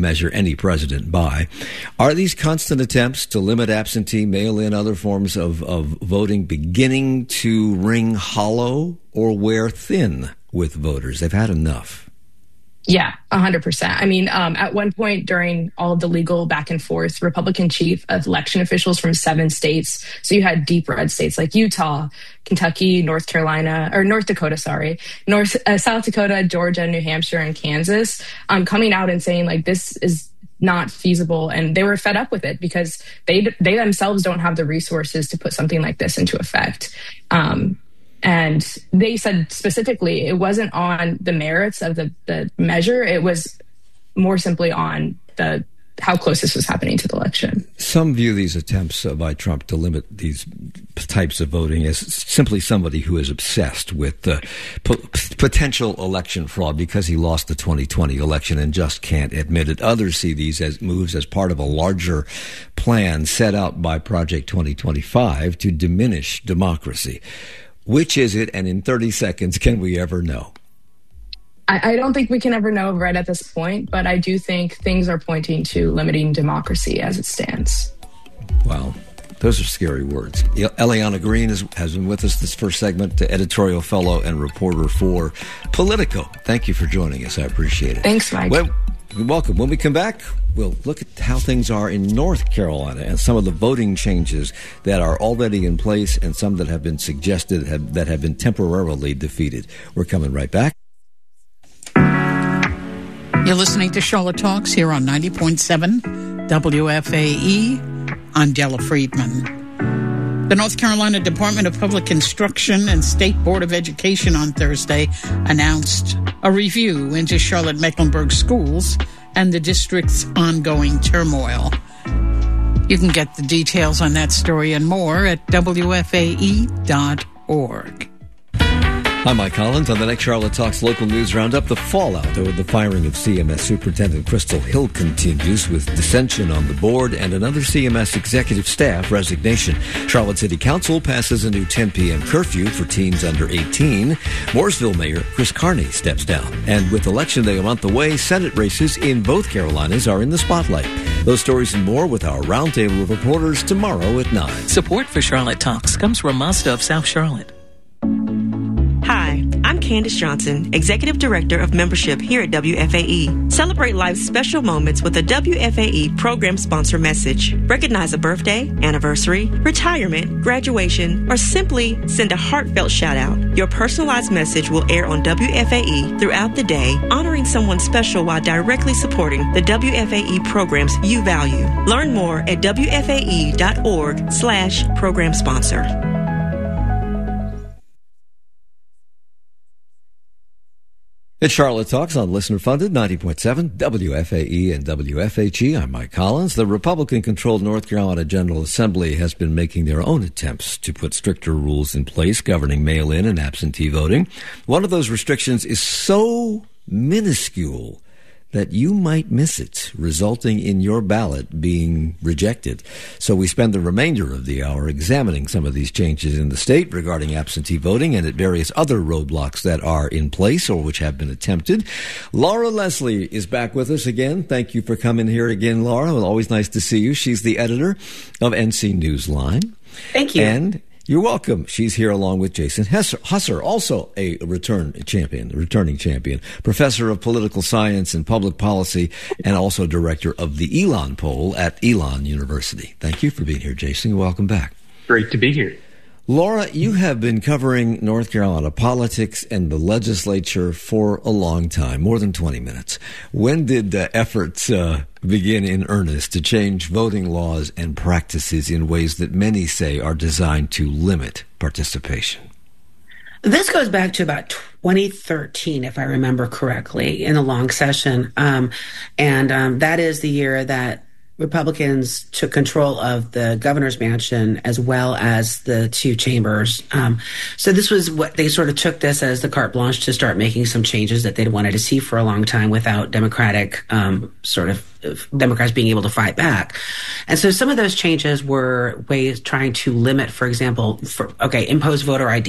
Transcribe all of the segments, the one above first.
measure any president by. Are these constant attempts to limit absentee, mail-in, other forms of voting beginning to ring hollow or wear thin with voters? They've had enough. Yeah, 100%. I mean, at one point during all of the legal back and forth, Republican chief of election officials from 7 states, so you had deep red states like Utah, Kentucky, North Dakota, South Dakota, Georgia, New Hampshire, and Kansas, coming out and saying like this is not feasible. And they were fed up with it because they themselves don't have the resources to put something like this into effect. And they said specifically it wasn't on the merits of the measure. It was more simply on how close this was happening to the election. Some view these attempts by Trump to limit these types of voting as simply somebody who is obsessed with potential election fraud because he lost the 2020 election and just can't admit it. Others see these as moves as part of a larger plan set out by Project 2025 to diminish democracy. Which is it? And in 30 seconds, can we ever know? I don't think we can ever know right at this point, but I do think things are pointing to limiting democracy as it stands. Wow. Those are scary words. Eliana Green has been with us this first segment, editorial fellow and reporter for Politico. Thank you for joining us. I appreciate it. Thanks, Mike. Well, you're welcome. When we come back, we'll look at how things are in North Carolina and some of the voting changes that are already in place and some that have been suggested that have been temporarily defeated. We're coming right back. You're listening to Charlotte Talks here on 90.7 WFAE. I'm Della Friedman. The North Carolina Department of Public Instruction and State Board of Education on Thursday announced a review into Charlotte-Mecklenburg schools and the district's ongoing turmoil. You can get the details on that story and more at WFAE.org. I'm Mike Collins. On the next Charlotte Talks local news roundup, the fallout over the firing of CMS Superintendent Crystal Hill continues with dissension on the board and another CMS executive staff resignation. Charlotte City Council passes a new 10 p.m. curfew for teens under 18. Mooresville Mayor Chris Carney steps down. And with Election Day a month away, Senate races in both Carolinas are in the spotlight. Those stories and more with our roundtable of reporters tomorrow at 9. Support for Charlotte Talks comes from Mazda of South Charlotte. Hi, I'm Candace Johnson, Executive Director of Membership here at WFAE. Celebrate life's special moments with a WFAE program sponsor message. Recognize a birthday, anniversary, retirement, graduation, or simply send a heartfelt shout out. Your personalized message will air on WFAE throughout the day, honoring someone special while directly supporting the WFAE programs you value. Learn more at WFAE.org/program sponsor. It's Charlotte Talks on listener-funded 90.7 WFAE and WFHE. I'm Mike Collins. The Republican-controlled North Carolina General Assembly has been making their own attempts to put stricter rules in place governing mail-in and absentee voting. One of those restrictions is so minuscule that you might miss it, resulting in your ballot being rejected. So we spend the remainder of the hour examining some of these changes in the state regarding absentee voting and at various other roadblocks that are in place or which have been attempted. Laura Leslie is back with us again. Thank you for coming here again, Laura. Always nice to see you. She's the editor of NC Newsline. Thank you. And you're welcome. She's here along with Jason Husser, also a returning champion, professor of political science and public policy, and also director of the Elon Poll at Elon University. Thank you for being here, Jason. Welcome back. Great to be here. Laura, you have been covering North Carolina politics and the legislature for a long time, more than 20 minutes. When did efforts begin in earnest to change voting laws and practices in ways that many say are designed to limit participation? This goes back to about 2013, if I remember correctly, in the long session. That is the year that Republicans took control of the governor's mansion as well as the two chambers. So this was what they sort of took this as the carte blanche to start making some changes that they'd wanted to see for a long time without Democrats being able to fight back. And so some of those changes were ways trying to limit, for example, impose voter ID.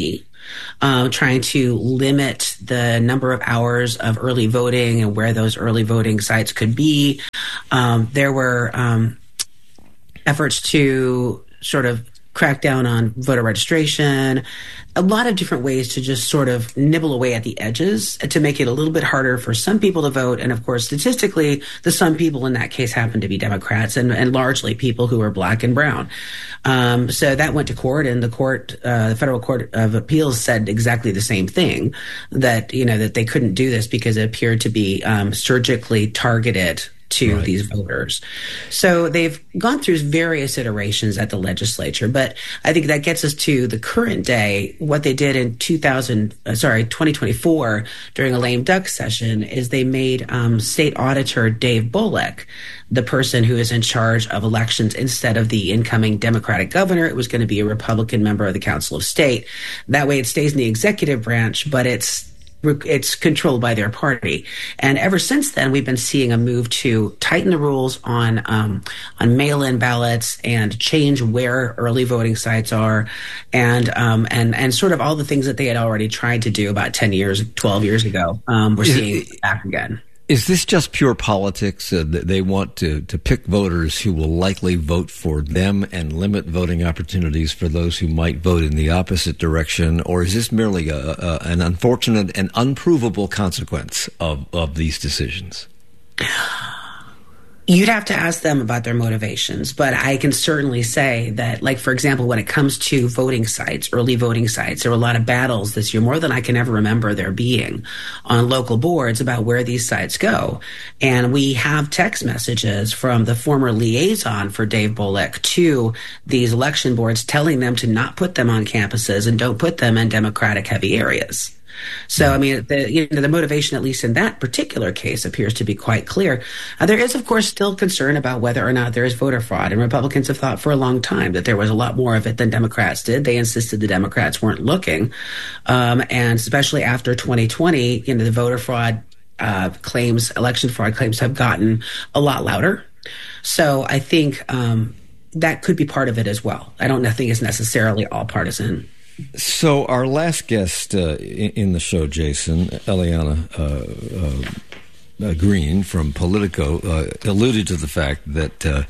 trying to limit the number of hours of early voting and where those early voting sites could be. There were efforts to sort of crack down on voter registration, a lot of different ways to just sort of nibble away at the edges to make it a little bit harder for some people to vote. And of course, statistically, the some people in that case happen to be Democrats and largely people who are black and brown. So that went to court, and the Federal Court of Appeals said exactly the same thing, that they couldn't do this because it appeared to be surgically targeted to these voters. So they've gone through various iterations at the legislature, but I think that gets us to the current day. What they did in 2024 during a lame duck session is they made State Auditor Dave Bullock the person who is in charge of elections instead of the incoming Democratic governor. It was going to be a Republican member of the Council of State. That way it stays in the executive branch, but it's controlled by their party. And ever since then, we've been seeing a move to tighten the rules on mail-in ballots and change where early voting sites are, and sort of all the things that they had already tried to do about 12 years ago. We're seeing back again. Is this just pure politics? They want to pick voters who will likely vote for them and limit voting opportunities for those who might vote in the opposite direction? Or is this merely an unfortunate and unprovable consequence of these decisions? You'd have to ask them about their motivations, but I can certainly say that, like, for example, when it comes to voting sites, early voting sites, there were a lot of battles this year, more than I can ever remember there being, on local boards about where these sites go. And we have text messages from the former liaison for Dave Bullock to these election boards telling them to not put them on campuses and don't put them in Democratic heavy areas. So, I mean, the motivation, at least in that particular case, appears to be quite clear. There is, of course, still concern about whether or not there is voter fraud. And Republicans have thought for a long time that there was a lot more of it than Democrats did. They insisted the Democrats weren't looking. And especially after 2020, the voter fraud claims, election fraud claims have gotten a lot louder. So I think that could be part of it as well. I don't think it's necessarily all partisan. So our last guest in the show, Jason, Eliana Green from Politico, alluded to the fact that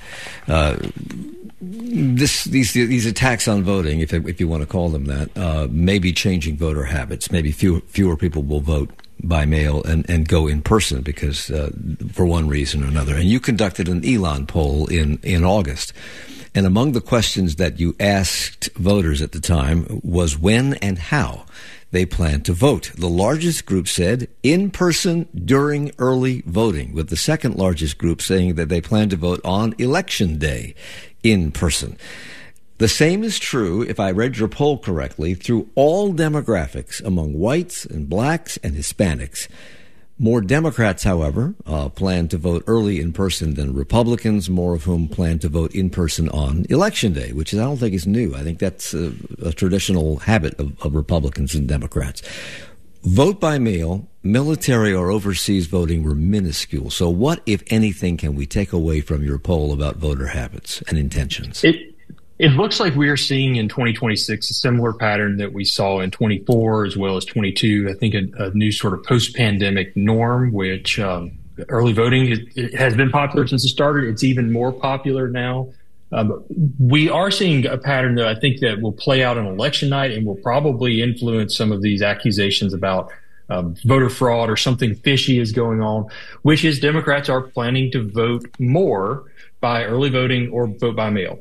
these attacks on voting, if you want to call them that, may be changing voter habits. Maybe fewer people will vote by mail and go in person because for one reason or another. And you conducted an Elon poll in August. And among the questions that you asked voters at the time was when and how they plan to vote. The largest group said in person during early voting, with the second largest group saying that they plan to vote on Election Day in person. The same is true, if I read your poll correctly, through all demographics among whites and blacks and Hispanics. More Democrats, however, plan to vote early in person than Republicans, more of whom plan to vote in person on Election Day, which I don't think is new. I think that's a traditional habit of Republicans and Democrats. Vote by mail, military or overseas voting were minuscule. So what, if anything, can we take away from your poll about voter habits and intentions? It looks like we are seeing in 2026 a similar pattern that we saw in 24 as well as 22. I think a new sort of post-pandemic norm, which early voting it has been popular since it started. It's even more popular now. We are seeing a pattern, though, I think that will play out on election night and will probably influence some of these accusations about voter fraud or something fishy is going on, which is Democrats are planning to vote more by early voting or vote by mail.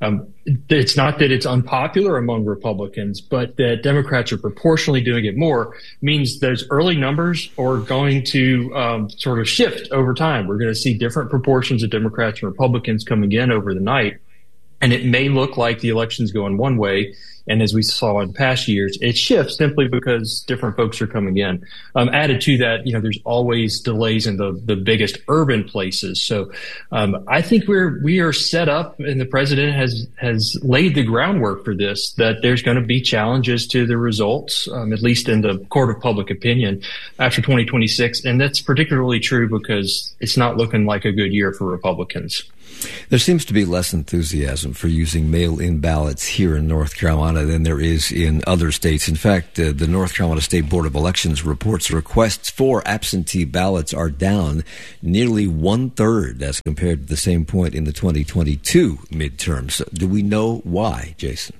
It's not that it's unpopular among Republicans, but that Democrats are proportionally doing it more means those early numbers are going to sort of shift over time. We're going to see different proportions of Democrats and Republicans coming in over the night. And it may look like the election's going one way. And as we saw in past years, it shifts simply because different folks are coming in. Added to that, there's always delays in the biggest urban places. So I think we are set up, and the president has laid the groundwork for this, that there's going to be challenges to the results, at least in the court of public opinion after 2026. And that's particularly true because it's not looking like a good year for Republicans. There seems to be less enthusiasm for using mail-in ballots here in North Carolina Carolina than there is in other states. In fact, the North Carolina State Board of Elections reports requests for absentee ballots are down nearly 1/3 as compared to the same point in the 2022 midterms. Do we know why, Jason?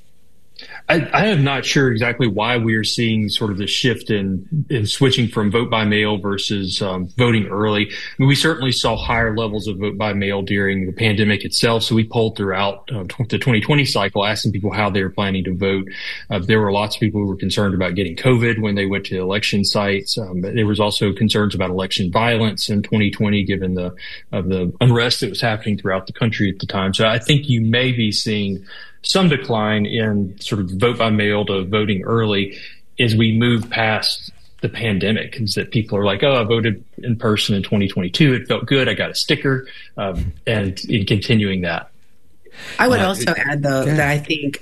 I am not sure exactly why we are seeing sort of the shift in switching from vote by mail versus voting early. I mean, we certainly saw higher levels of vote by mail during the pandemic itself. So we polled throughout the 2020 cycle, asking people how they were planning to vote. There were lots of people who were concerned about getting COVID when they went to election sites. There was also concerns about election violence in 2020, given the unrest that was happening throughout the country at the time. So I think you may be seeing some decline in sort of vote by mail to voting early as we move past the pandemic. Is that people are like, oh, I voted in person in 2022. It felt good. I got a sticker, and in continuing that. I would also add, though, that I think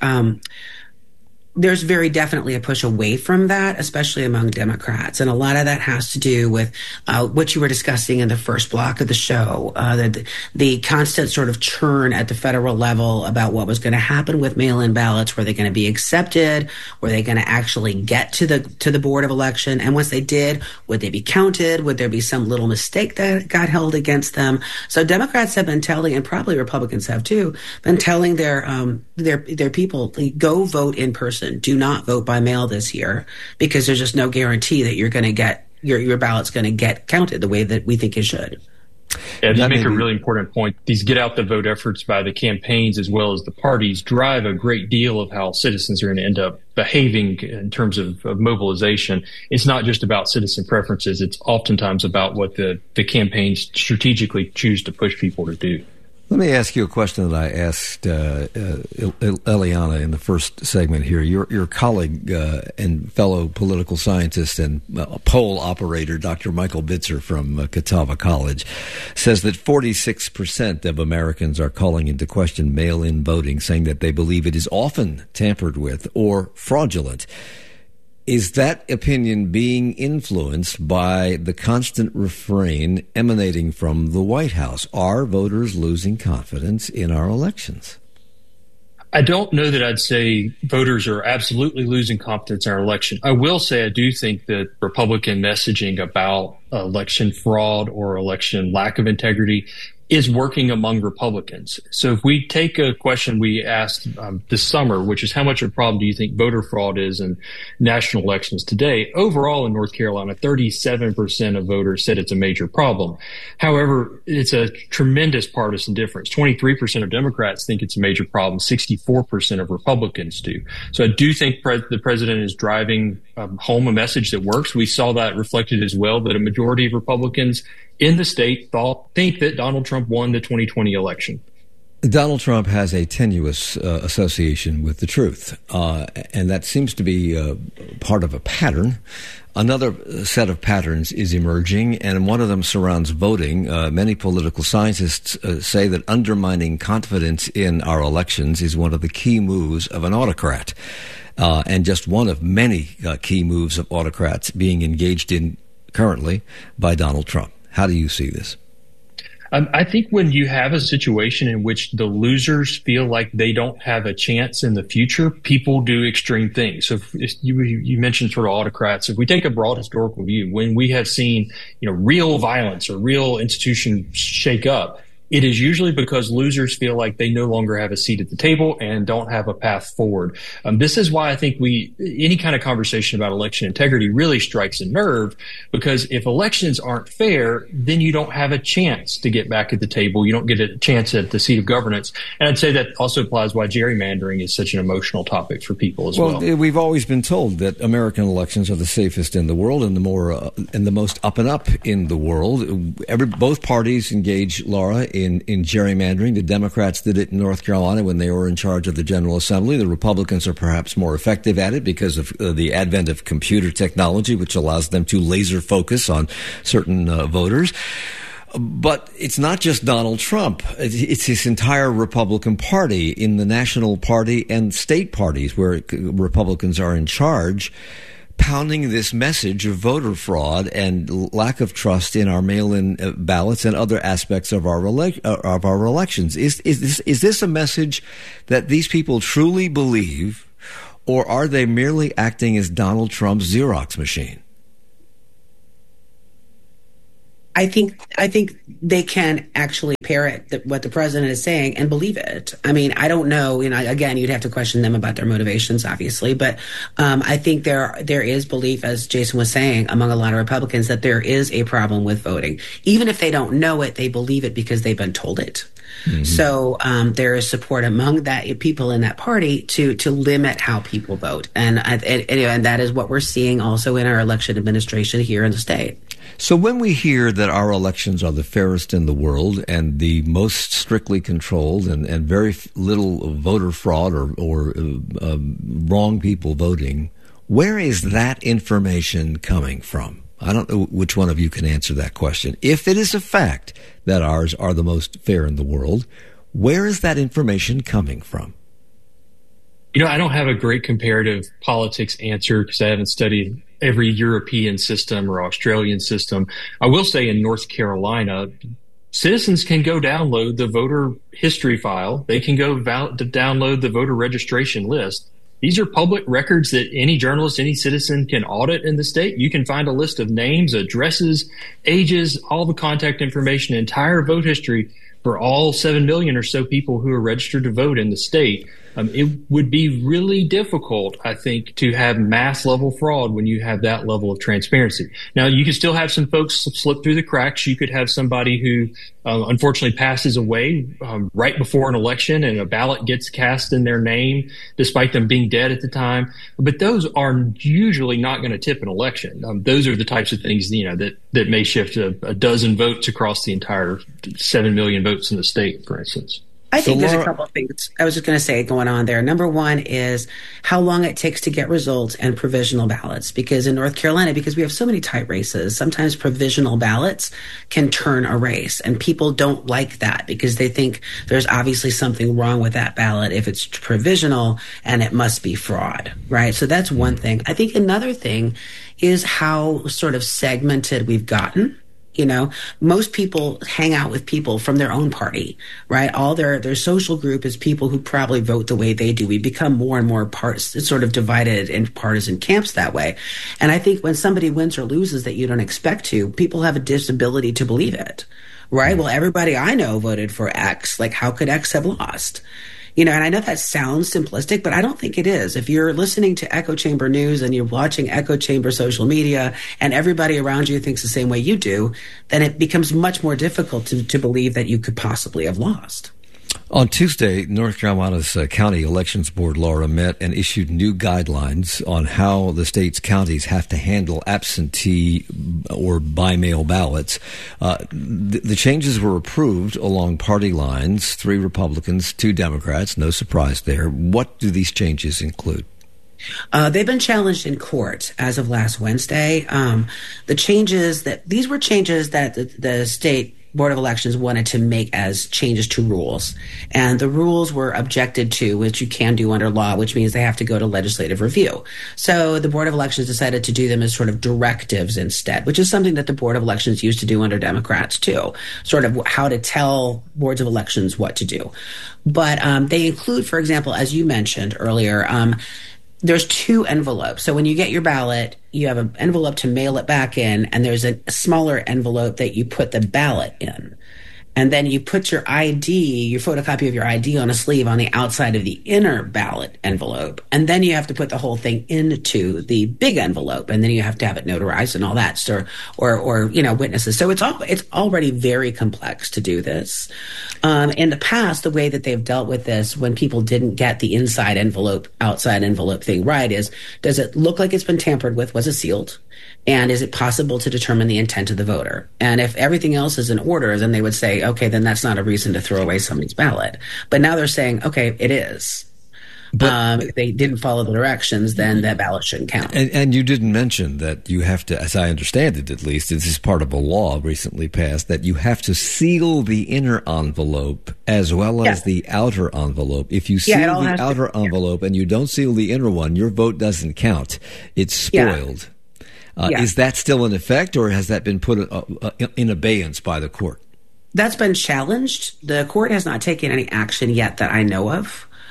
there's very definitely a push away from that, especially among Democrats. And a lot of that has to do with what you were discussing in the first block of the show, the constant sort of churn at the federal level about what was going to happen with mail-in ballots. Were they going to be accepted? Were they going to actually get to the Board of Election? And once they did, would they be counted? Would there be some little mistake that got held against them? So Democrats have been telling, and probably Republicans have too, been telling their people, go vote in person. Do not vote by mail this year, because there's just no guarantee that you're going to get your ballot's going to get counted the way that we think it should. Yeah, you make a really important point. These get out the vote efforts by the campaigns as well as the parties drive a great deal of how citizens are going to end up behaving in terms of mobilization. It's not just about citizen preferences. It's oftentimes about what the campaigns strategically choose to push people to do. Let me ask you a question that I asked Eliana in the first segment here. Your colleague and fellow political scientist and poll operator, Dr. Michael Bitzer from Catawba College, says that 46% of Americans are calling into question mail-in voting, saying that they believe it is often tampered with or fraudulent. Is that opinion being influenced by the constant refrain emanating from the White House? Are voters losing confidence in our elections? I don't know that I'd say voters are absolutely losing confidence in our election. I will say I do think that Republican messaging about election fraud or election lack of integrity is working among Republicans. So if we take a question we asked this summer, which is how much of a problem do you think voter fraud is in national elections today? Overall in North Carolina, 37% of voters said it's a major problem. However, it's a tremendous partisan difference. 23% of Democrats think it's a major problem. 64% of Republicans do. So I do think the president is driving home a message that works. We saw that reflected as well, that a majority of Republicans in the state think that Donald Trump won the 2020 election. Donald Trump has a tenuous association with the truth, and that seems to be part of a pattern. Another set of patterns is emerging, and one of them surrounds voting. Many political scientists say that undermining confidence in our elections is one of the key moves of an autocrat, and just one of many key moves of autocrats being engaged in currently by Donald Trump. How do you see this? I think when you have a situation in which the losers feel like they don't have a chance in the future, people do extreme things. So if you mentioned sort of autocrats. If we take a broad historical view, when we have seen, real violence or real institutions shake up, it is usually because losers feel like they no longer have a seat at the table and don't have a path forward. This is why I think any kind of conversation about election integrity really strikes a nerve, because if elections aren't fair, then you don't have a chance to get back at the table. You don't get a chance at the seat of governance. And I'd say that also applies why gerrymandering is such an emotional topic for people as well. Well, we've always been told that American elections are the safest in the world and the most up and up in the world. Both parties engage, Laura, in gerrymandering. The Democrats did it in North Carolina when they were in charge of the General Assembly. The Republicans are perhaps more effective at it because of the advent of computer technology, which allows them to laser focus on certain voters. But it's not just Donald Trump. It's his entire Republican Party in the national party and state parties where Republicans are in charge, pounding this message of voter fraud and lack of trust in our mail-in ballots and other aspects of our elections. Is this a message that these people truly believe or are they merely acting as Donald Trump's Xerox machine? I think they can actually parrot what the president is saying and believe it. I mean, I don't know. Again, you'd have to question them about their motivations, obviously. But I think there is belief, as Jason was saying, among a lot of Republicans that there is a problem with voting. Even if they don't know it, they believe it because they've been told it. Mm-hmm. So there is support among people in that party to limit how people vote, and that is what we're seeing also in our election administration here in the state. So when we hear that our elections are the fairest in the world and the most strictly controlled and very little voter fraud or wrong people voting, where is that information coming from? I don't know which one of you can answer that question. If it is a fact that ours are the most fair in the world, where is that information coming from? I don't have a great comparative politics answer because I haven't studied every European system or Australian system. I will say in North Carolina, citizens can go download the voter history file. They can go download the voter registration list. These are public records that any journalist, any citizen can audit in the state. You can find a list of names, addresses, ages, all the contact information, entire vote history for all 7 million or so people who are registered to vote in the state. It would be really difficult, I think, to have mass level fraud when you have that level of transparency. Now, you can still have some folks slip through the cracks. You could have somebody who unfortunately passes away right before an election and a ballot gets cast in their name despite them being dead at the time. But those are usually not going to tip an election. Those are the types of things, that may shift a dozen votes across the entire 7 million votes in the state, for instance. I think there's a couple of things I was just going to say going on there. Number one is how long it takes to get results and provisional ballots. Because in North Carolina, because we have so many tight races, sometimes provisional ballots can turn a race. And people don't like that because they think there's obviously something wrong with that ballot if it's provisional and it must be fraud, right? So that's one thing. I think another thing is how sort of segmented we've gotten. Most people hang out with people from their own party, right? All their social group is people who probably vote the way they do. We become more and more sort of divided in partisan camps that way. And I think when somebody wins or loses that you don't expect to, people have a disability to believe it, right? Well, everybody I know voted for X. Like, how could X have lost? And I know that sounds simplistic, but I don't think it is. If you're listening to Echo Chamber News and you're watching Echo Chamber social media and everybody around you thinks the same way you do, then it becomes much more difficult to believe that you could possibly have lost. On Tuesday, North Carolina's County Elections Board, Laura, met and issued new guidelines on how the state's counties have to handle absentee or by-mail ballots. The changes were approved along party lines, 3 Republicans, 2 Democrats, no surprise there. What do these changes include? They've been challenged in court as of last Wednesday. These were changes that the state Board of Elections wanted to make as changes to rules. And the rules were objected to, which you can do under law, which means they have to go to legislative review. So the Board of Elections decided to do them as sort of directives instead, which is something that the Board of Elections used to do under Democrats too, sort of how to tell boards of elections what to do. But they include, for example, as you mentioned earlier, there's 2 envelopes. So when you get your ballot, you have an envelope to mail it back in, and there's a smaller envelope that you put the ballot in. And then you put your photocopy of your ID on a sleeve on the outside of the inner ballot envelope. And then you have to put the whole thing into the big envelope. And then you have to have it notarized and all that stuff, or witnesses. So it's already very complex to do this. In the past, the way that they've dealt with this when people didn't get the inside envelope, outside envelope thing right is, does it look like it's been tampered with? Was it sealed? And is it possible to determine the intent of the voter? And if everything else is in order, then they would say, okay, then that's not a reason to throw away somebody's ballot. But now they're saying, okay, it is. But if they didn't follow the directions, then that ballot shouldn't count. And you didn't mention that you have to, as I understand it at least, this is part of a law recently passed, that you have to seal the inner envelope as well as the outer envelope. If you seal the outer envelope and you don't seal the inner one, your vote doesn't count. It's spoiled. Is that still in effect, or has that been put in abeyance by the court? That's been challenged. The court has not taken any action yet that I know of.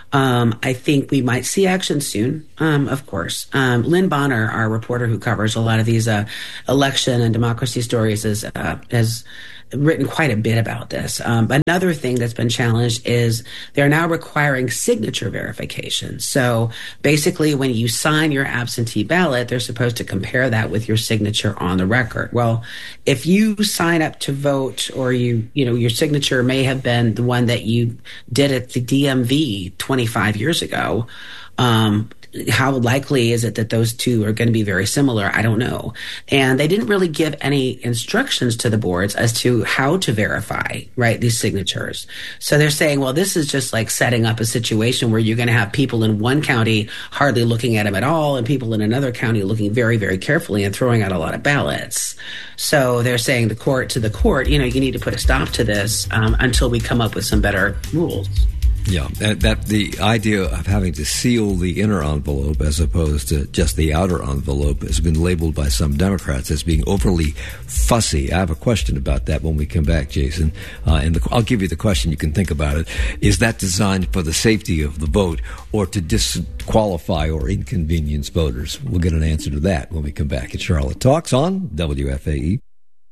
I think we might see action soon, of course. Lynn Bonner, our reporter who covers a lot of these election and democracy stories, has written quite a bit about this. Another thing that's been challenged is they're now requiring signature verification. So basically, when you sign your absentee ballot, they're supposed to compare that with your signature on the record. Well, if you sign up to vote, or your signature may have been the one that you did at the DMV 25 years ago, how likely is it that those two are going to be very similar? I don't know. And they didn't really give any instructions to the boards as to how to verify, right, these signatures. So they're saying, well, this is just like setting up a situation where you're going to have people in one county hardly looking at them at all, and people in another county looking very, very carefully and throwing out a lot of ballots. So they're saying the court, you need to put a stop to this until we come up with some better rules. Yeah, that the idea of having to seal the inner envelope as opposed to just the outer envelope has been labeled by some Democrats as being overly fussy. I have a question about that when we come back, Jason. I'll give you the question. You can think about it. Is that designed for the safety of the vote or to disqualify or inconvenience voters? We'll get an answer to that when we come back. It's Charlotte Talks on WFAE.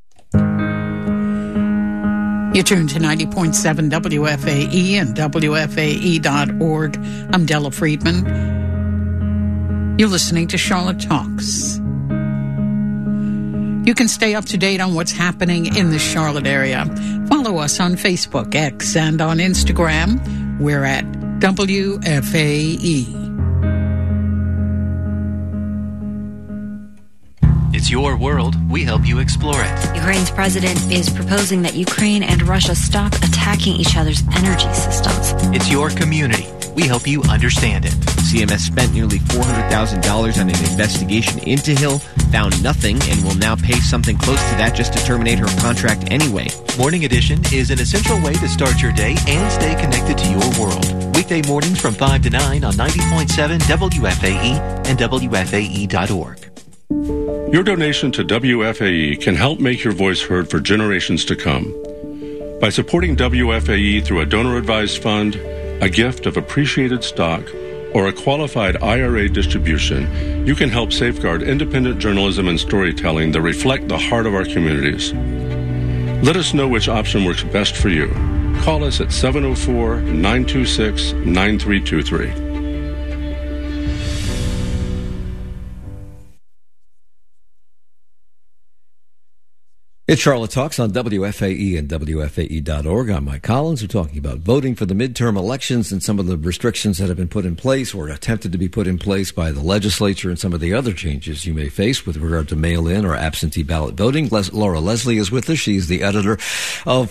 You're tuned to 90.7 WFAE and WFAE.org. I'm Della Friedman. You're listening to Charlotte Talks. You can stay up to date on what's happening in the Charlotte area. Follow us on Facebook, X, and on Instagram. We're at WFAE. It's your world. We help you explore it. Ukraine's president is proposing that Ukraine and Russia stop attacking each other's energy systems. It's your community. We help you understand it. CMS spent nearly $400,000 on an investigation into Hill, found nothing, and will now pay something close to that just to terminate her contract anyway. Morning Edition is an essential way to start your day and stay connected to your world. Weekday mornings from 5 to 9 on 90.7 WFAE and WFAE.org. Your donation to WFAE can help make your voice heard for generations to come. By supporting WFAE through a donor-advised fund, a gift of appreciated stock, or a qualified IRA distribution, you can help safeguard independent journalism and storytelling that reflect the heart of our communities. Let us know which option works best for you. Call us at 704-926-9323. It's Charlotte Talks on WFAE and WFAE.org. I'm Mike Collins. We're talking about voting for the midterm elections and some of the restrictions that have been put in place or attempted to be put in place by the legislature and some of the other changes you may face with regard to mail-in or absentee ballot voting. Laura Leslie is with us. She's the editor of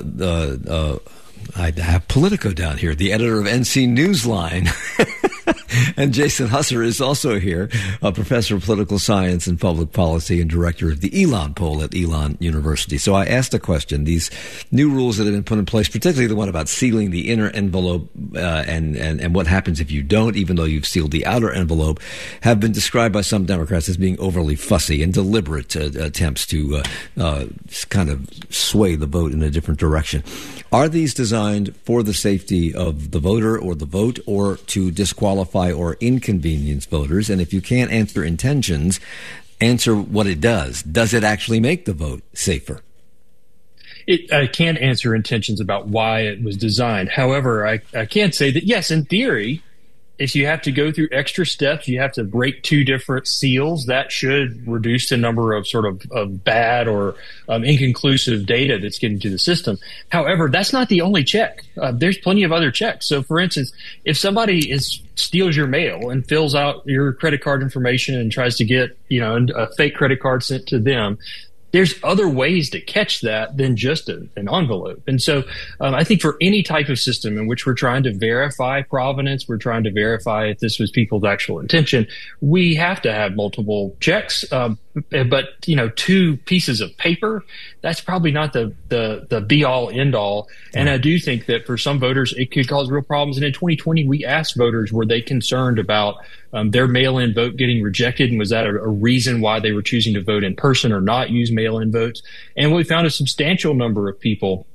I have Politico down here, the editor of NC Newsline. And Jason Husser is also here, a professor of political science and public policy and director of the Elon poll at Elon University. So I asked a question. These new rules that have been put in place, particularly the one about sealing the inner envelope and what happens if you don't, even though you've sealed the outer envelope, have been described by some Democrats as being overly fussy and deliberate attempts to kind of sway the vote in a different direction. Are these designed for the safety of the voter or the vote, or to disqualify or inconvenience voters? And if you can't answer intentions, answer what it does. Does it actually make the vote safer? I can't answer intentions about why it was designed. However, I can say that, yes, in theory, if you have to go through extra steps, you have to break two different seals, that should reduce the number of sort of bad or inconclusive data that's getting to the system. However, that's not the only check. There's plenty of other checks. So, for instance, if somebody steals your mail and fills out your credit card information and tries to get, a fake credit card sent to them, there's other ways to catch that than just an envelope. And so I think for any type of system in which we're trying to verify provenance, we're trying to verify if this was people's actual intention, we have to have multiple checks. But, two pieces of paper, that's probably not the be-all, end-all. And I do think that for some voters, it could cause real problems. And in 2020, we asked voters, were they concerned about their mail-in vote getting rejected? And was that a reason why they were choosing to vote in person or not use mail-in votes? And we found a substantial number of people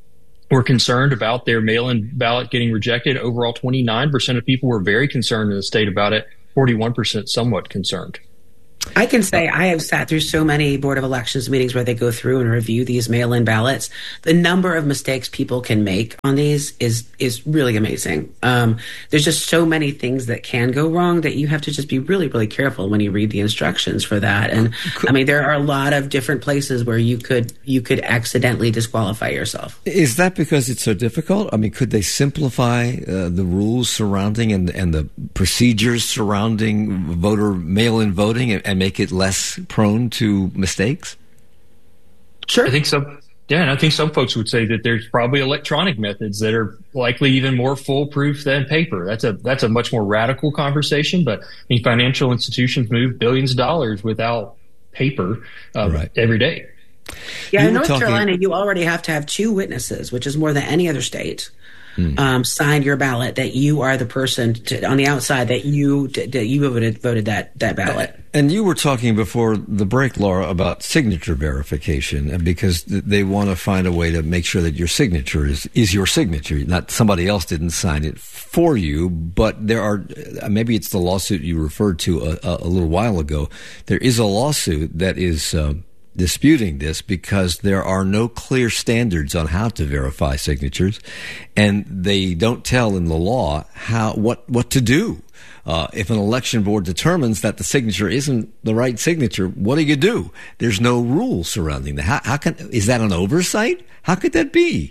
were concerned about their mail-in ballot getting rejected. Overall, 29% of people were very concerned in the state about it, 41% somewhat concerned. I can say I have sat through so many Board of Elections meetings where they go through and review these mail-in ballots. The number of mistakes people can make on these is really amazing. There's just so many things that can go wrong that you have to just be really, really careful when you read the instructions for that. And I mean, there are a lot of different places where you could accidentally disqualify yourself. Is that because it's so difficult? I mean, could they simplify the rules surrounding and the procedures surrounding voter mail-in voting and make it less prone to mistakes? Sure. I think so. Yeah, and I think some folks would say that there's probably electronic methods that are likely even more foolproof than paper. That's a much more radical conversation, but I mean, financial institutions move billions of dollars without paper every day. Yeah, in North Carolina, you already have to have 2 witnesses, which is more than any other state. Signed your ballot that you are the person on the outside that you voted that ballot. And you were talking before the break, Laura, about signature verification, and because they want to find a way to make sure that your signature is your signature, not somebody else didn't sign it for you. But there are, maybe it's the lawsuit you referred to a little while ago. There is a lawsuit that is disputing this because there are no clear standards on how to verify signatures, and they don't tell in the law what to do. If an election board determines that the signature isn't the right signature, what do? There's no rule surrounding that. Is that an oversight? How could that be?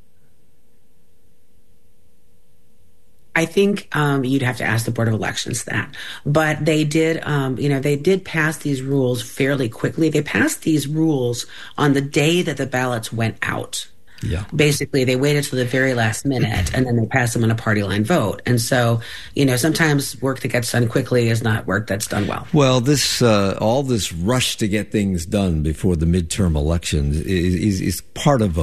I think you'd have to ask the Board of Elections that. But they did, they did pass these rules fairly quickly. They passed these rules on the day that the ballots went out. Yeah. Basically, they waited till the very last minute, and then they passed them on a party line vote. And so, sometimes work that gets done quickly is not work that's done well. Well, this all this rush to get things done before the midterm elections is part of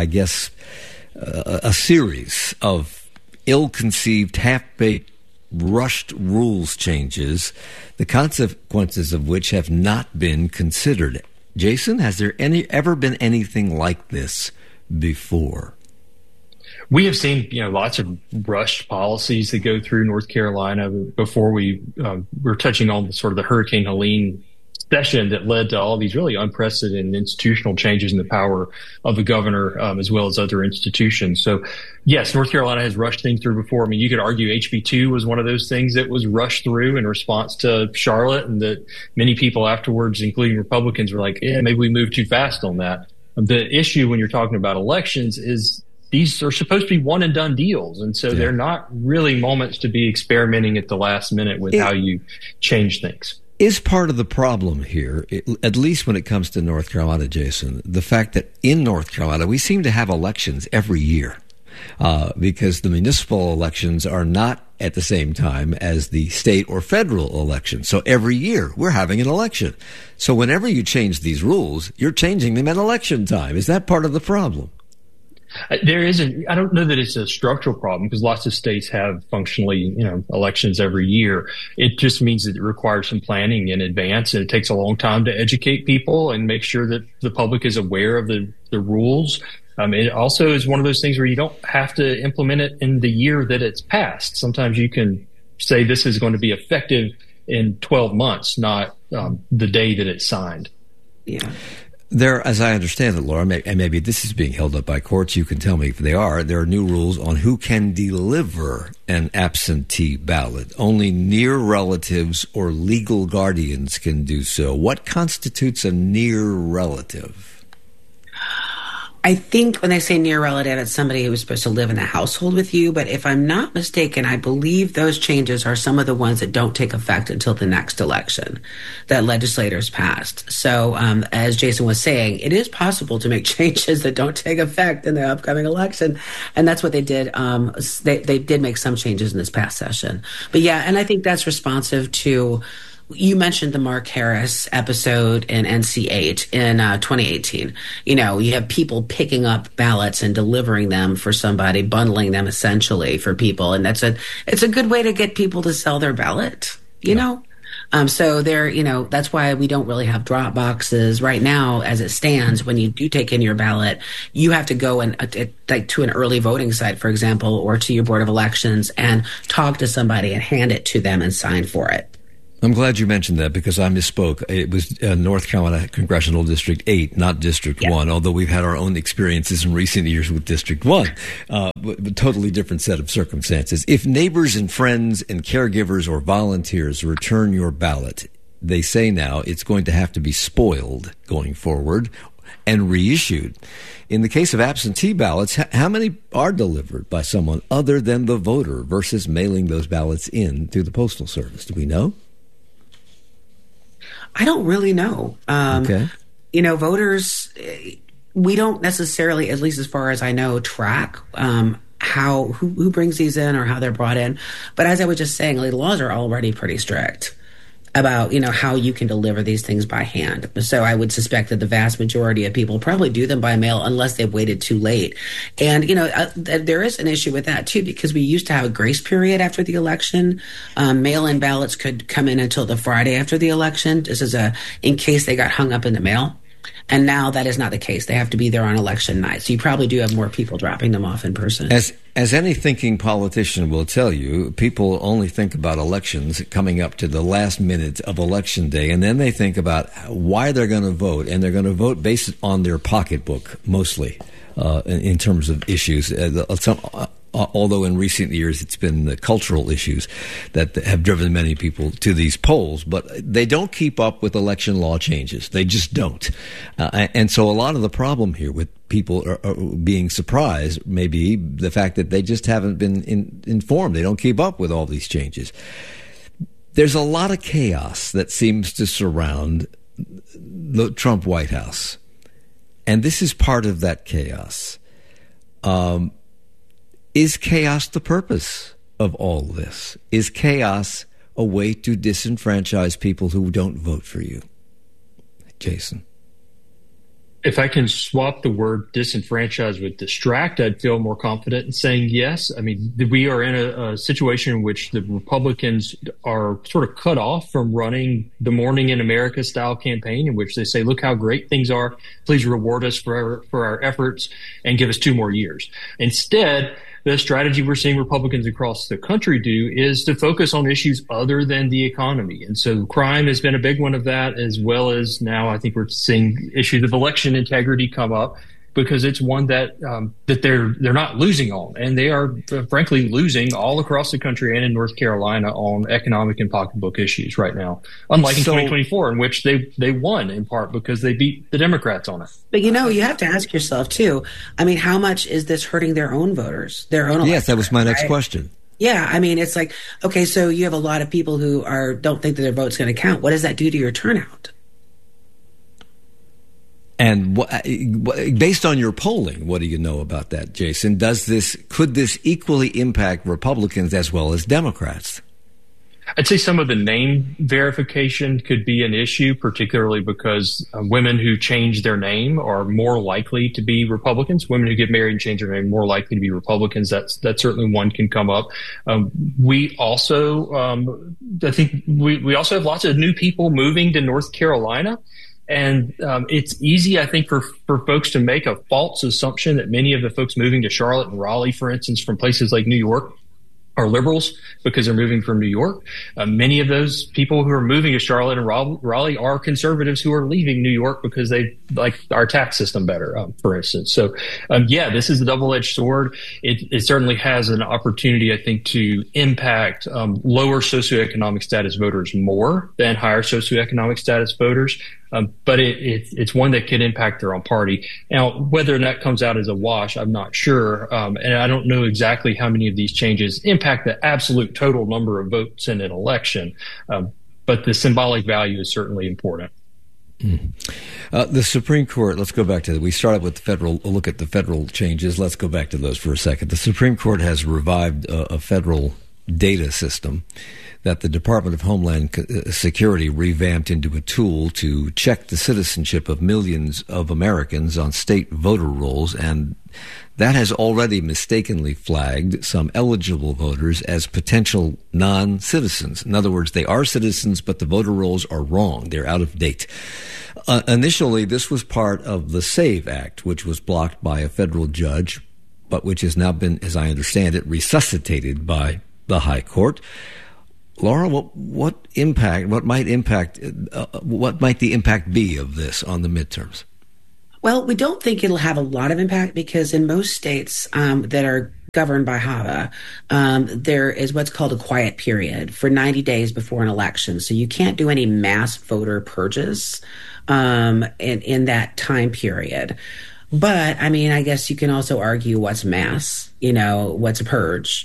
a series of ill-conceived, half-baked, rushed rules changes, the consequences of which have not been considered. Jason, has there ever been anything like this before? We have seen, lots of rushed policies that go through North Carolina. Before we were touching on sort of the Hurricane Helene session that led to all these really unprecedented institutional changes in the power of the governor, as well as other institutions. So, yes, North Carolina has rushed things through before. I mean, you could argue HB2 was one of those things that was rushed through in response to Charlotte, and that many people afterwards, including Republicans, were like, yeah, maybe we moved too fast on that. The issue when you're talking about elections is these are supposed to be one and done deals. And so they're not really moments to be experimenting at the last minute with how you change things. Is part of the problem here, at least when it comes to North Carolina, Jason, the fact that in North Carolina we seem to have elections every year because the municipal elections are not at the same time as the state or federal elections. So every year we're having an election. So whenever you change these rules, you're changing them at election time. Is that part of the problem? There isn't. I don't know that it's a structural problem because lots of states have functionally, elections every year. It just means that it requires some planning in advance, and it takes a long time to educate people and make sure that the public is aware of the rules. It also is one of those things where you don't have to implement it in the year that it's passed. Sometimes you can say this is going to be effective in 12 months, not the day that it's signed. Yeah. There, as I understand it, Laura, and maybe this is being held up by courts, you can tell me if they are, there are new rules on who can deliver an absentee ballot. Only near relatives or legal guardians can do so. What constitutes a near relative? I think when they say near relative, it's somebody who was supposed to live in the household with you. But if I'm not mistaken, I believe those changes are some of the ones that don't take effect until the next election that legislators passed. So as Jason was saying, it is possible to make changes that don't take effect in the upcoming election. And that's what they did. They did make some changes in this past session. But yeah, and I think that's responsive to... You mentioned the Mark Harris episode in NC8 in 2018. You have people picking up ballots and delivering them for somebody, bundling them essentially for people. And it's a good way to get people to sell their ballot, you know? So there, that's why we don't really have drop boxes right now as it stands. When you do take in your ballot, you have to go and like to an early voting site, for example, or to your Board of Elections and talk to somebody and hand it to them and sign for it. I'm glad you mentioned that because I misspoke. It was North Carolina Congressional District 8, not District 1, although we've had our own experiences in recent years with District 1, but totally different set of circumstances. If neighbors and friends and caregivers or volunteers return your ballot, they say now it's going to have to be spoiled going forward and reissued. In the case of absentee ballots, how many are delivered by someone other than the voter versus mailing those ballots in through the Postal Service? Do we know? I don't really know. Okay. Voters, we don't necessarily, at least as far as I know, track who brings these in or how they're brought in. But as I was just saying, the laws are already pretty strict about, how you can deliver these things by hand. So I would suspect that the vast majority of people probably do them by mail unless they've waited too late. And, there is an issue with that, too, because we used to have a grace period after the election. Mail-in ballots could come in until the Friday after the election. This is in case they got hung up in the mail. And now that is not the case. They have to be there on election night. So you probably do have more people dropping them off in person. As any thinking politician will tell you, people only think about elections coming up to the last minute of election day, and then they think about why they're going to vote, and they're going to vote based on their pocketbook mostly in terms of issues. Although in recent years it's been the cultural issues that have driven many people to these polls, but they don't keep up with election law changes. They just don't. And so a lot of the problem here with people are being surprised may be the fact that they just haven't been informed. They don't keep up with all these changes. There's a lot of chaos that seems to surround the Trump White House. And this is part of that chaos. Is chaos the purpose of all this? Is chaos a way to disenfranchise people who don't vote for you? Jason. If I can swap the word disenfranchise with distract, I'd feel more confident in saying yes. I mean, we are in a situation in which the Republicans are sort of cut off from running the Morning in America style campaign in which they say, look how great things are. Please reward us for our efforts and give us 2 more years. Instead, the strategy we're seeing Republicans across the country do is to focus on issues other than the economy. And so crime has been a big one of that, as well as now I think we're seeing issues of election integrity come up because it's one that they're not losing on. And they are frankly losing all across the country and in North Carolina on economic and pocketbook issues right now, unlike in 2024 in which they won in part because they beat the Democrats on it. But you have to ask yourself too, I mean, how much is this hurting their own voters, their own electorate? Yes, that was my next question. Yeah, I mean, it's like, okay, so you have a lot of people who don't think that their vote's going to count. What does that do to your turnout? And based on your polling, what do you know about that, Jason? Could this equally impact Republicans as well as Democrats? I'd say some of the name verification could be an issue, particularly because women who change their name are more likely to be Republicans. Women who get married and change their name are more likely to be Republicans. That's certainly one can come up. We also, I think we also have lots of new people moving to North Carolina. And it's easy, I think, for folks to make a false assumption that many of the folks moving to Charlotte and Raleigh, for instance, from places like New York, are liberals because they're moving from New York. Many of those people who are moving to Charlotte and Raleigh are conservatives who are leaving New York because they like our tax system better, for instance. So, this is a double-edged sword. It certainly has an opportunity, I think, to impact lower socioeconomic status voters more than higher socioeconomic status voters. But it's one that could impact their own party. Now, whether that comes out as a wash, I'm not sure. And I don't know exactly how many of these changes impact the absolute total number of votes in an election. But the symbolic value is certainly important. The Supreme Court, let's go back to that. We started with look at the federal changes. Let's go back to those for a second. The Supreme Court has revived a federal data system that the Department of Homeland Security revamped into a tool to check the citizenship of millions of Americans on state voter rolls, and that has already mistakenly flagged some eligible voters as potential non-citizens. In other words, they are citizens, but the voter rolls are wrong. They're out of date. Initially, this was part of the SAVE Act, which was blocked by a federal judge, but which has now been, as I understand it, resuscitated by the High Court. Laura, what might the impact be of this on the midterms? Well, we don't think it'll have a lot of impact because in most states that are governed by HAVA, there is what's called a quiet period for 90 days before an election. So you can't do any mass voter purges in that time period. But, I mean, I guess you can also argue what's mass, what's a purge.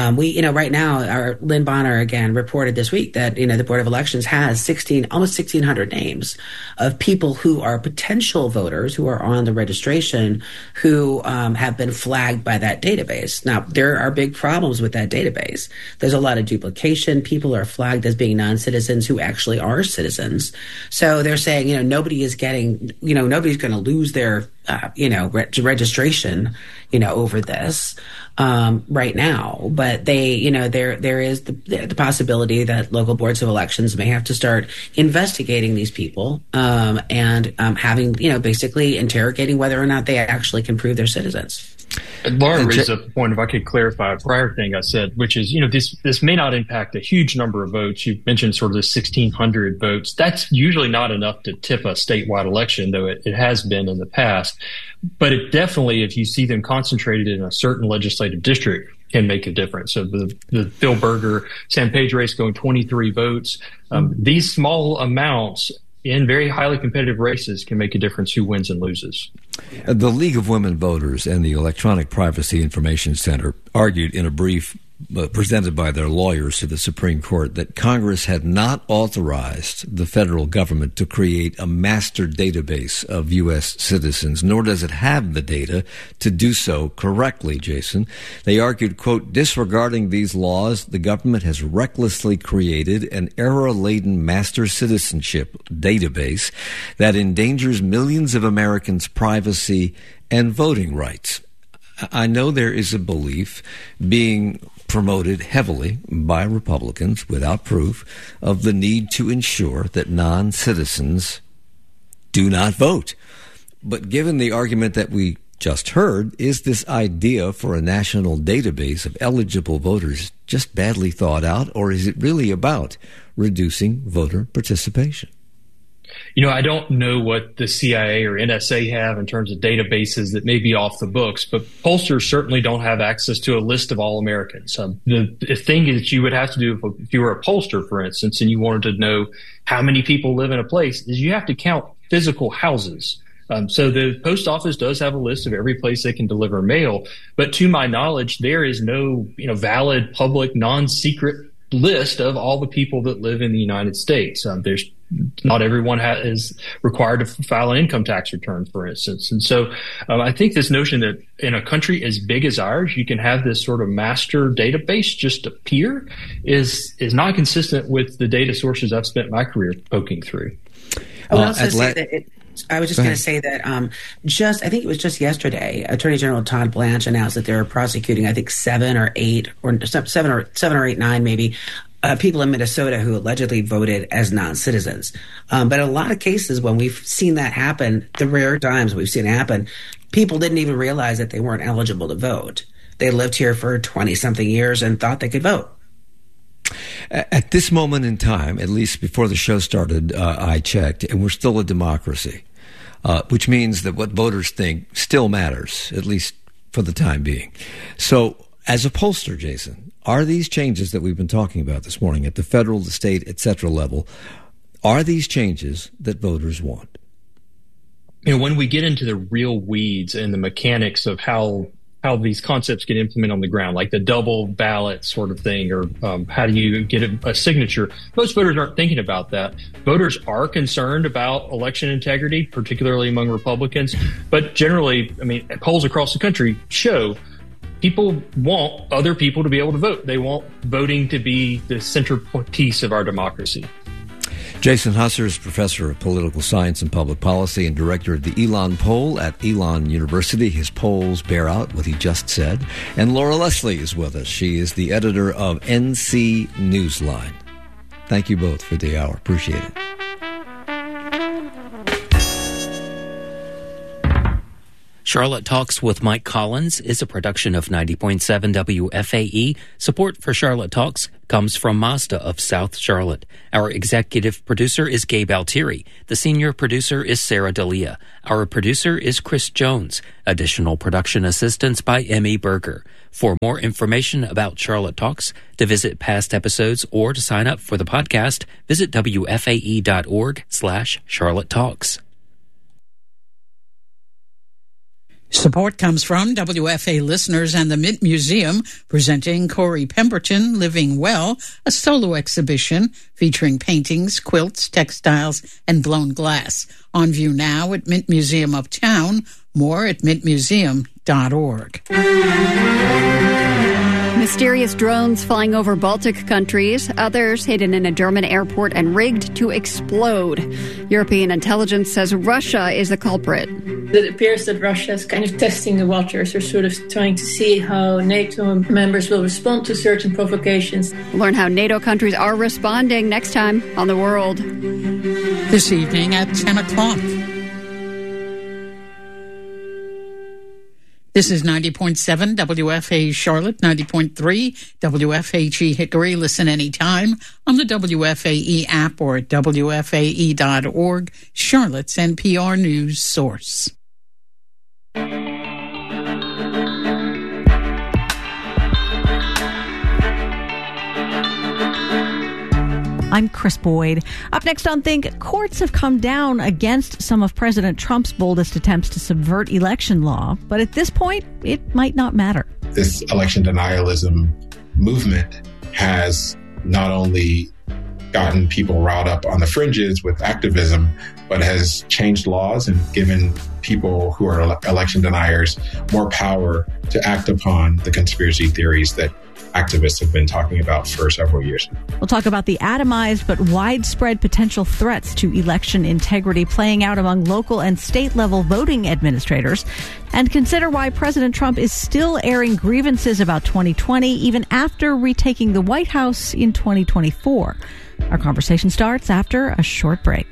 Right now, Lynn Bonner, again, reported this week that, the Board of Elections has almost 1,600 names of people who are potential voters who are on the registration who have been flagged by that database. Now, there are big problems with that database. There's a lot of duplication. People are flagged as being non-citizens who actually are citizens. So they're saying, nobody is getting, nobody's going to lose their registration, over this right now. But they, there is the possibility that local boards of elections may have to start investigating these people and having, basically interrogating whether or not they actually can prove they're citizens. Laura raised up the point, if I could clarify a prior thing I said, which is, this may not impact a huge number of votes. You mentioned sort of the 1,600 votes. That's usually not enough to tip a statewide election, though it has been in the past. But it definitely, if you see them concentrated in a certain legislative district, can make a difference. So the Phil Berger San Pedro race going 23 votes. These small amounts in very highly competitive races can make a difference who wins and loses. The League of Women Voters and the Electronic Privacy Information Center argued in a brief presented by their lawyers to the Supreme Court that Congress had not authorized the federal government to create a master database of U.S. citizens, nor does it have the data to do so correctly, Jason. They argued, quote, disregarding these laws, the government has recklessly created an error-laden master citizenship database that endangers millions of Americans' privacy and voting rights. I know there is a belief being promoted heavily by Republicans without proof of the need to ensure that non-citizens do not vote. But given the argument that we just heard, is this idea for a national database of eligible voters just badly thought out, or is it really about reducing voter participation? I don't know what the CIA or NSA have in terms of databases that may be off the books, but pollsters certainly don't have access to a list of all Americans. The thing that you would have to do if you were a pollster, for instance, and you wanted to know how many people live in a place, is you have to count physical houses. So the post office does have a list of every place they can deliver mail, but to my knowledge, there is no valid, public, non-secret list of all the people that live in the United States. There's not everyone is required to file an income tax return, for instance. And so I think this notion that in a country as big as ours, you can have this sort of master database just appear is not consistent with the data sources I've spent my career poking through. I would also say that I was just going to say that I think it was just yesterday, Attorney General Todd Blanche announced that they're prosecuting, I think, 7 or 8 maybe, people in Minnesota who allegedly voted as non-citizens. But in a lot of cases, when we've seen that happen, the rare times we've seen it happen, people didn't even realize that they weren't eligible to vote. They lived here for 20-something years and thought they could vote. At this moment in time, at least before the show started, I checked, and we're still a democracy, which means that what voters think still matters, at least for the time being. So as a pollster, Jason, are these changes that we've been talking about this morning at the federal, the state, et cetera level, are these changes that voters want? When we get into the real weeds and the mechanics of how these concepts get implemented on the ground, like the double ballot sort of thing, or how do you get a signature? Most voters aren't thinking about that. Voters are concerned about election integrity, particularly among Republicans. But generally, polls across the country show people want other people to be able to vote. They want voting to be the centerpiece of our democracy. Jason Husser is professor of political science and public policy and director of the Elon Poll at Elon University. His polls bear out what he just said. And Laura Leslie is with us. She is the editor of NC Newsline. Thank you both for the hour. Appreciate it. Charlotte Talks with Mike Collins is a production of 90.7 WFAE. Support for Charlotte Talks comes from Mazda of South Charlotte. Our executive producer is Gabe Altieri. The senior producer is Sarah D'Elia. Our producer is Chris Jones. Additional production assistance by Emmy Berger. For more information about Charlotte Talks, to visit past episodes, or to sign up for the podcast, visit WFAE.org/Charlotte Talks. Support comes from WFA listeners and the Mint Museum, presenting Corey Pemberton, Living Well, a solo exhibition featuring paintings, quilts, textiles, and blown glass. On view now at Mint Museum Uptown. More at mintmuseum.org. Mysterious drones flying over Baltic countries, others hidden in a German airport and rigged to explode. European intelligence says Russia is the culprit. It appears that Russia is kind of testing the waters, or sort of trying to see how NATO members will respond to certain provocations. Learn how NATO countries are responding next time on The World. This evening at 10 o'clock. This is 90.7 WFA Charlotte, 90.3 WFHE Hickory. Listen anytime on the WFAE app or at WFAE.org, Charlotte's NPR news source. I'm Chris Boyd. Up next on Think, courts have come down against some of President Trump's boldest attempts to subvert election law, but at this point, it might not matter. This election denialism movement has not only gotten people riled up on the fringes with activism, but has changed laws and given people who are election deniers more power to act upon the conspiracy theories that activists have been talking about for several years. We'll talk about the atomized but widespread potential threats to election integrity playing out among local and state level voting administrators, and consider why President Trump is still airing grievances about 2020 even after retaking the White House in 2024. Our conversation starts after a short break.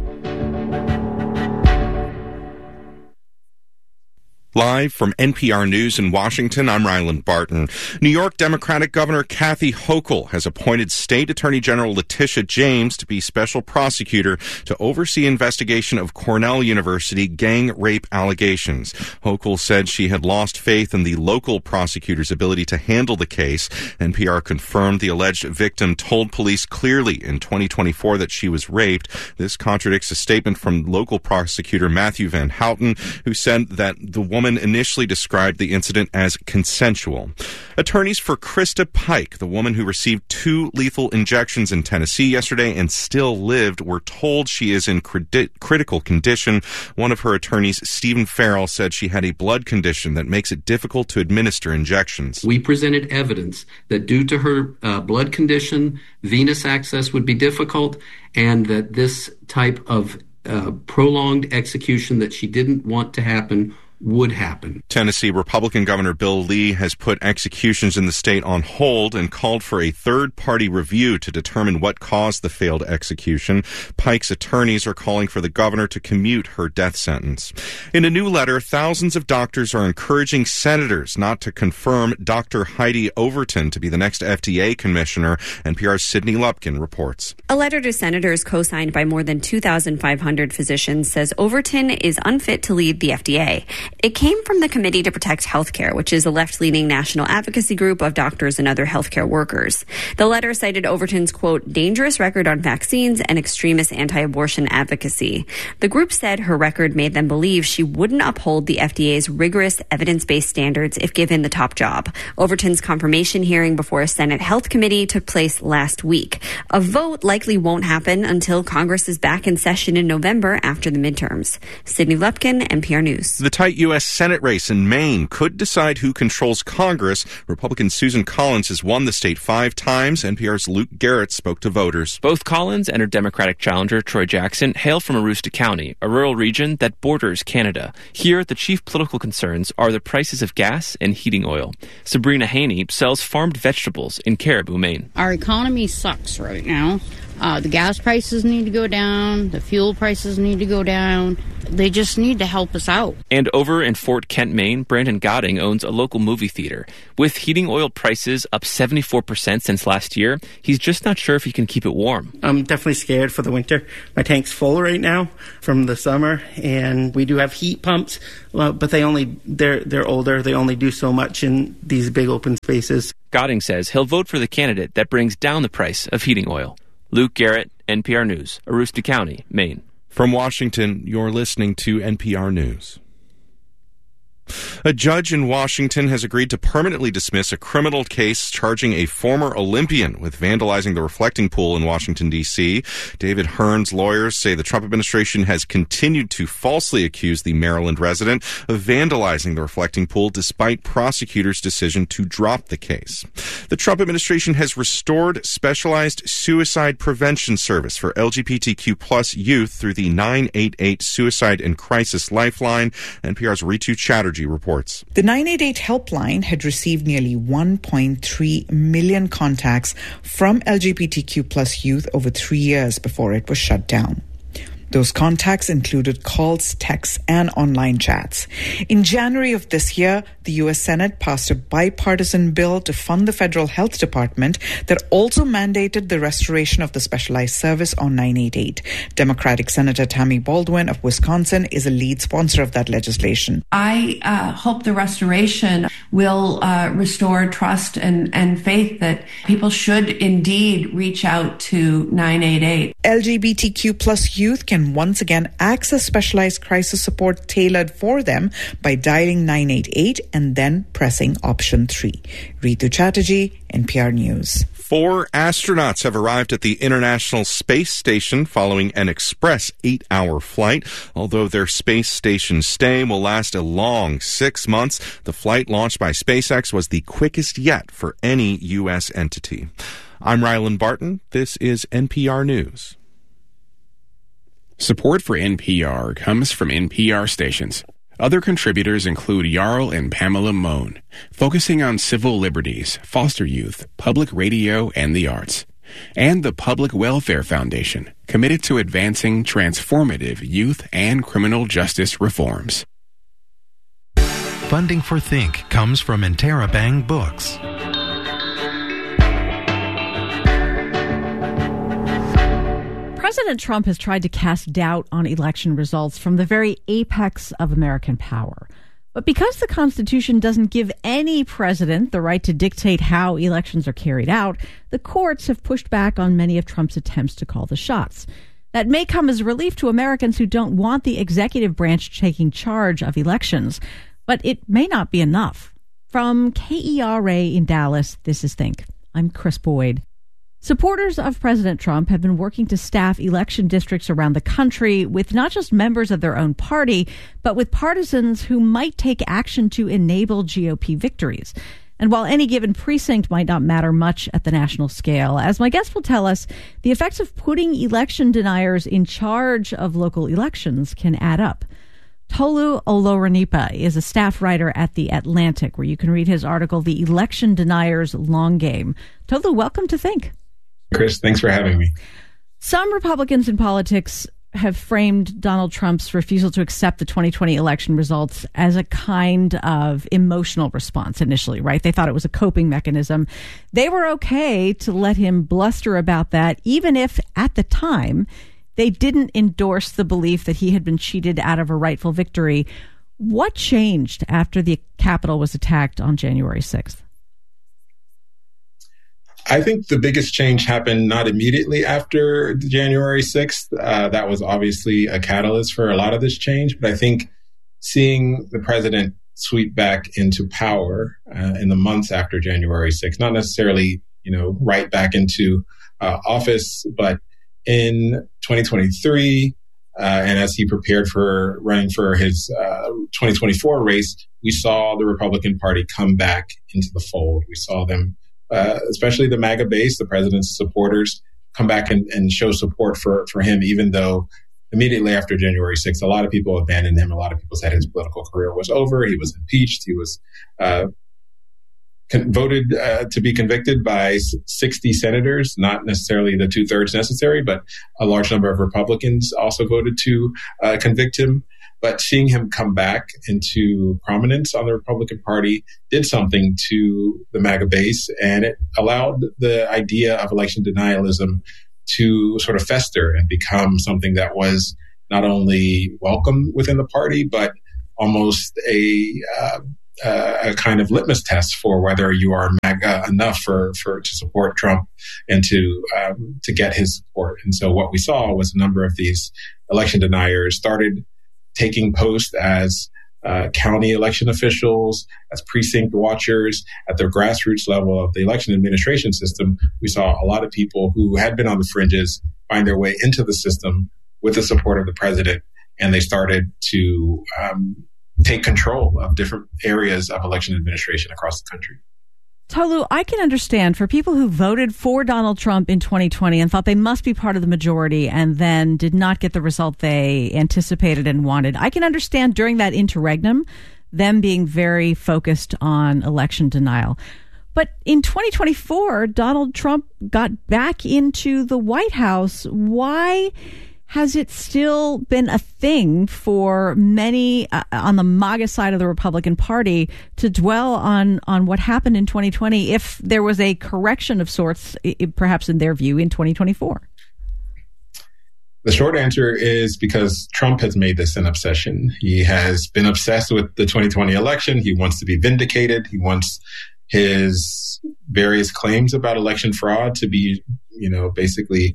Live from NPR News in Washington, I'm Ryland Barton. New York Democratic Governor Kathy Hochul has appointed State Attorney General Letitia James to be special prosecutor to oversee investigation of Cornell University gang rape allegations. Hochul said she had lost faith in the local prosecutor's ability to handle the case. NPR confirmed the alleged victim told police clearly in 2024 that she was raped. This contradicts a statement from local prosecutor Matthew Van Houten, who said that the woman initially described the incident as consensual. Attorneys for Krista Pike, the woman who received 2 lethal injections in Tennessee yesterday and still lived, were told she is in critical condition. One of her attorneys, Stephen Farrell, said she had a blood condition that makes it difficult to administer injections. We presented evidence that due to her blood condition, venous access would be difficult, and that this type of prolonged execution that she didn't want to happen would happen. Tennessee Republican Governor Bill Lee has put executions in the state on hold and called for a third-party review to determine what caused the failed execution. Pike's attorneys are calling for the governor to commute her death sentence. In a new letter, thousands of doctors are encouraging senators not to confirm Dr. Heidi Overton to be the next FDA commissioner. NPR's Sydney Lupkin reports. A letter to senators co-signed by more than 2,500 physicians says Overton is unfit to lead the FDA. It came from the Committee to Protect Healthcare, which is a left-leaning national advocacy group of doctors and other healthcare workers. The letter cited Overton's, quote, dangerous record on vaccines and extremist anti-abortion advocacy. The group said her record made them believe she wouldn't uphold the FDA's rigorous evidence-based standards if given the top job. Overton's confirmation hearing before a Senate Health Committee took place last week. A vote likely won't happen until Congress is back in session in November after the midterms. Sydney Lupkin, NPR News. The tight U.S. Senate race in Maine could decide who controls Congress. Republican Susan Collins has won the state 5 times. NPR's Luke Garrett spoke to voters. Both Collins and her Democratic challenger, Troy Jackson, hail from Aroostook County, a rural region that borders Canada. Here, the chief political concerns are the prices of gas and heating oil. Sabrina Haney sells farmed vegetables in Caribou, Maine. Our economy sucks right now. The gas prices need to go down. The fuel prices need to go down. They just need to help us out. And over in Fort Kent, Maine, Brandon Godding owns a local movie theater. With heating oil prices up 74% since last year, he's just not sure if he can keep it warm. I'm definitely scared for the winter. My tank's full right now from the summer, and we do have heat pumps, but they're older. They only do so much in these big open spaces. Godding says he'll vote for the candidate that brings down the price of heating oil. Luke Garrett, NPR News, Aroostook County, Maine. From Washington, you're listening to NPR News. A judge in Washington has agreed to permanently dismiss a criminal case charging a former Olympian with vandalizing the reflecting pool in Washington, D.C. David Hearn's lawyers say the Trump administration has continued to falsely accuse the Maryland resident of vandalizing the reflecting pool despite prosecutors' decision to drop the case. The Trump administration has restored specialized suicide prevention service for LGBTQ plus youth through the 988 Suicide and Crisis Lifeline. NPR's Ritu Chatterjee reports. The 988 helpline had received nearly 1.3 million contacts from LGBTQ plus youth over 3 years before it was shut down. Those contacts included calls, texts, and online chats. In January of this year, the U.S. Senate passed a bipartisan bill to fund the federal health department that also mandated the restoration of the specialized service on 988. Democratic Senator Tammy Baldwin of Wisconsin is a lead sponsor of that legislation. I hope the restoration will restore trust and faith that people should indeed reach out to 988. LGBTQ plus youth can once again access specialized crisis support tailored for them by dialing 988 and then pressing option 3. Ritu Chatterjee, NPR News. 4 astronauts have arrived at the International Space Station following an express 8-hour flight. Although their space station stay will last a long 6 months, the flight launched by SpaceX was the quickest yet for any U.S. entity. I'm Rylan Barton. This is NPR News. Support for NPR comes from NPR stations. Other contributors include Jarl and Pamela Mohn, focusing on civil liberties, foster youth, public radio, and the arts. And the Public Welfare Foundation, committed to advancing transformative youth and criminal justice reforms. Funding for Think comes from Interabang Books. President Trump has tried to cast doubt on election results from the very apex of American power. But because the Constitution doesn't give any president the right to dictate how elections are carried out, the courts have pushed back on many of Trump's attempts to call the shots. That may come as a relief to Americans who don't want the executive branch taking charge of elections, but it may not be enough. From KERA in Dallas, this is Think. I'm Chris Boyd. Supporters of President Trump have been working to staff election districts around the country with not just members of their own party, but with partisans who might take action to enable GOP victories. And while any given precinct might not matter much at the national scale, as my guest will tell us, the effects of putting election deniers in charge of local elections can add up. Tolu Olorunipa is a staff writer at The Atlantic, where you can read his article, The Election Deniers' Long Game. Tolu, welcome to Think. Chris, thanks for having me. Some Republicans in politics have framed Donald Trump's refusal to accept the 2020 election results as a kind of emotional response initially, right? They thought it was a coping mechanism. They were okay to let him bluster about that, even if at the time they didn't endorse the belief that he had been cheated out of a rightful victory. What changed after the Capitol was attacked on January 6th? I think the biggest change happened not immediately after January 6th. That was obviously a catalyst for a lot of this change. But I think seeing the president sweep back into power in the months after January 6th, not necessarily, right back into office, but in 2023, And as he prepared for running for his 2024 race, we saw the Republican Party come back into the fold. We saw them, especially the MAGA base, the president's supporters, come back and show support for him, even though immediately after January 6th, a lot of people abandoned him. A lot of people said his political career was over. He was impeached. He was voted to be convicted by 60 senators, not necessarily the 2/3 necessary, but a large number of Republicans also voted to convict him. But seeing him come back into prominence on the Republican Party did something to the MAGA base, and it allowed the idea of election denialism to sort of fester and become something that was not only welcome within the party, but almost a kind of litmus test for whether you are MAGA enough to support Trump and to get his support. And so what we saw was a number of these election deniers started taking post as county election officials, as precinct watchers at the grassroots level of the election administration system. We saw a lot of people who had been on the fringes find their way into the system with the support of the president, and they started to take control of different areas of election administration across the country. Tolu, I can understand for people who voted for Donald Trump in 2020 and thought they must be part of the majority and then did not get the result they anticipated and wanted. I can understand during that interregnum them being very focused on election denial. But in 2024, Donald Trump got back into the White House. Why has it still been a thing for many on the MAGA side of the Republican Party to dwell on what happened in 2020 if there was a correction of sorts, perhaps in their view, in 2024? The short answer is because Trump has made this an obsession. He has been obsessed with the 2020 election. He wants to be vindicated. He wants his various claims about election fraud to be, basically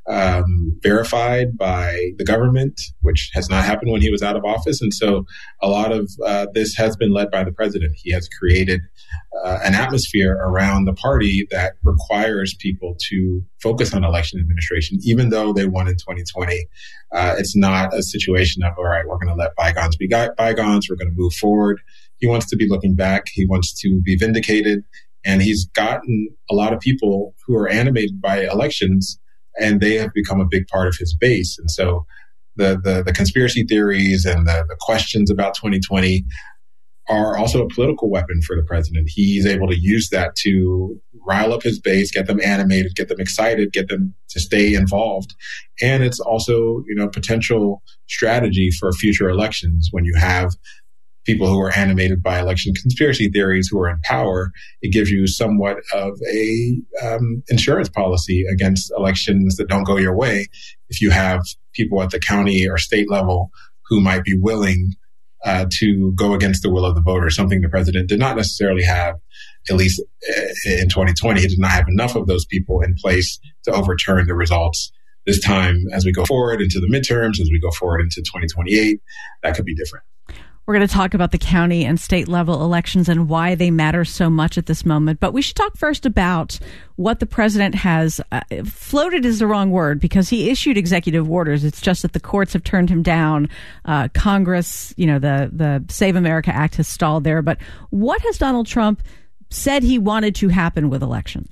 verified by the government, which has not happened when he was out of office. And so a lot of this has been led by the president. He has created an atmosphere around the party that requires people to focus on election administration, even though they won in 2020. It's not a situation of, all right, we're going to let bygones be bygones. We're going to move forward. He wants to be looking back. He wants to be vindicated. And he's gotten a lot of people who are animated by elections, and they have become a big part of his base. And so the conspiracy theories and the questions about 2020 are also a political weapon for the president. He's able to use that to rile up his base, get them animated, get them excited, get them to stay involved. And it's also, potential strategy for future elections. When you have people who are animated by election conspiracy theories who are in power, it gives you somewhat of a insurance policy against elections that don't go your way. If you have people at the county or state level who might be willing to go against the will of the voter, something the president did not necessarily have, at least in 2020. He did not have enough of those people in place to overturn the results. This time, as we go forward into the midterms, as we go forward into 2028, that could be different. We're going to talk about the county and state level elections and why they matter so much at this moment. But we should talk first about what the president has floated is the wrong word because he issued executive orders. It's just that the courts have turned him down. Congress, the Save America Act has stalled there. But what has Donald Trump said he wanted to happen with elections?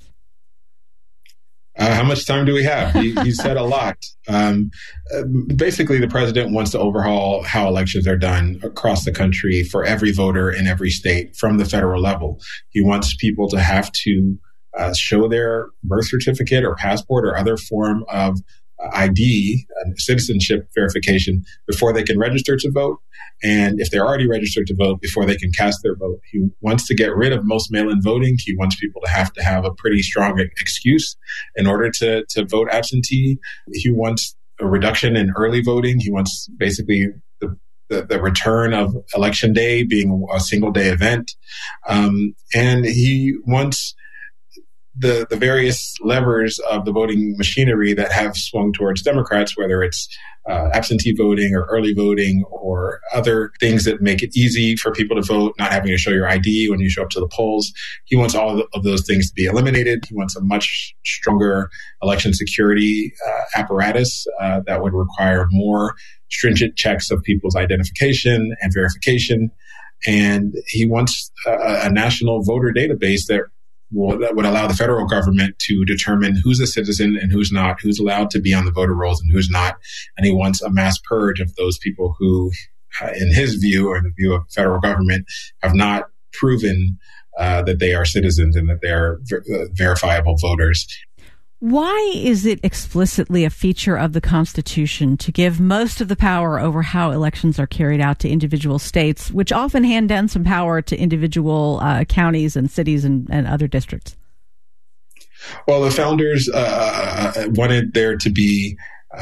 How much time do we have? He said a lot. Basically, the president wants to overhaul how elections are done across the country for every voter in every state from the federal level. He wants people to have to show their birth certificate or passport or other form of ID, citizenship verification, before they can register to vote. And if they're already registered to vote, before they can cast their vote. He wants to get rid of most mail-in voting. He wants people to have a pretty strong excuse in order to vote absentee. He wants a reduction in early voting. He wants basically the return of Election Day being a single day event. And he wants the various levers of the voting machinery that have swung towards Democrats, whether it's absentee voting or early voting or other things that make it easy for people to vote, not having to show your ID when you show up to the polls. He wants all of those things to be eliminated. He wants a much stronger election security apparatus that would require more stringent checks of people's identification and verification. And he wants a national voter database that would allow the federal government to determine who's a citizen and who's not, who's allowed to be on the voter rolls and who's not. And he wants a mass purge of those people who, in his view, or in the view of the federal government, have not proven that they are citizens and that they are verifiable voters. Why is it explicitly a feature of the Constitution to give most of the power over how elections are carried out to individual states, which often hand down some power to individual counties and cities and other districts? Well, the founders wanted there to be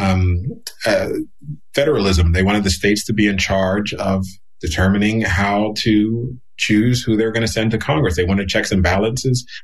federalism. They wanted the states to be in charge of determining how to choose who they're going to send to Congress. They wanted checks and balances.